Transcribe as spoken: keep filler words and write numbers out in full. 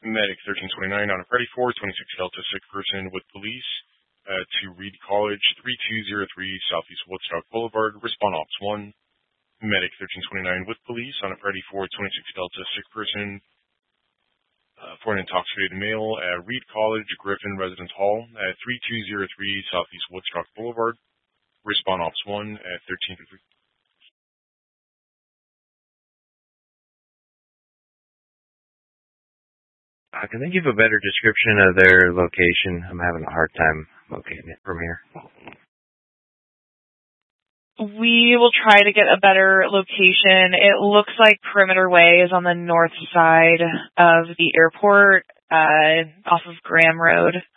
Medic thirteen twenty-nine on a Freddy four, twenty-six Delta, sick person with police uh, to Reed College, three two zero three Southeast Woodstock Boulevard. Respond Ops one. Medic thirteen twenty-nine with police on a Freddy four, twenty-six Delta, sick person uh, for an intoxicated male at Reed College, Griffin Residence Hall at three two zero three Southeast Woodstock Boulevard. Respond Ops one at thirteen fifty. Uh, can they give a better description of their location? I'm having a hard time locating it from here. We will try to get a better location. It looks like Perimeter Way is on the north side of the airport, uh, off of Graham Road.